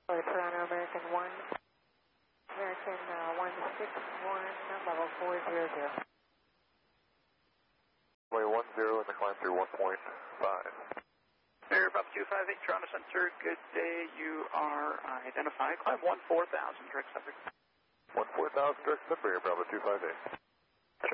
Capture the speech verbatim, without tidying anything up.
Toronto American one, American uh, one six one, level four zero zero. Way one zero and the climb through one point five. Air Bravo two five eight, Toronto Center, good day. You are identified. Climb one four thousand, direct subject. one four thousand, direct subject, Air Bravo two five eight.